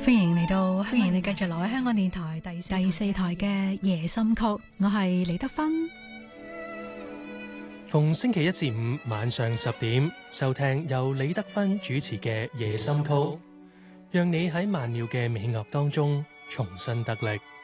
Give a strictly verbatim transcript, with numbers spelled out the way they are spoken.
歡迎嚟到，歡迎你繼續留喺香港電台第四第四台嘅夜心曲，我係李德芬。 逢星期一至五晚上十點收聽由李德芬主持嘅夜心曲，讓你喺萬鳥嘅美樂當中重新得力。